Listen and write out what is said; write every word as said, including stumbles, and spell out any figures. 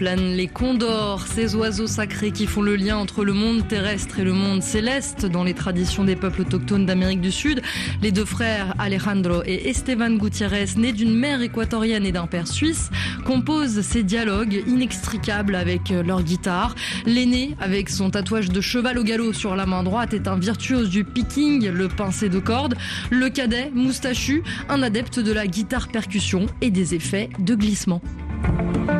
Planent les condors, ces oiseaux sacrés qui font le lien entre le monde terrestre et le monde céleste dans les traditions des peuples autochtones d'Amérique du Sud. Les deux frères Alejandro et Esteban Gutiérrez, nés d'une mère équatorienne et d'un père suisse, composent ces dialogues inextricables avec leur guitare. L'aîné, avec son tatouage de cheval au galop sur la main droite, est un virtuose du picking, le pincé de cordes. Le cadet, moustachu, un adepte de la guitare percussion et des effets de glissement.